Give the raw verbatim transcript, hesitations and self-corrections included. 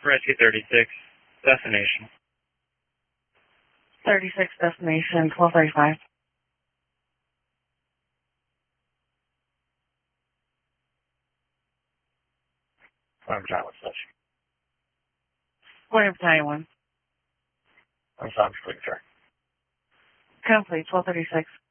Rescue thirty-six, destination. thirty-six, destination, twelve thirty-five. I'm John with such. Morning, Battalion one. I'm sorry, sir. Complete, twelve thirty-six.